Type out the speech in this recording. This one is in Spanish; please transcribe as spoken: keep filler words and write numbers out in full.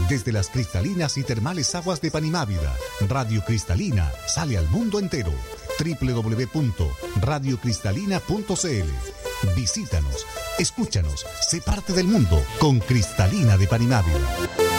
Desde las cristalinas y termales aguas de Panimávida, Radio Cristalina sale al mundo entero. doble u doble u doble u punto radio cristalina punto c l. Visítanos, escúchanos, sé parte del mundo con Cristalina de Panimávida.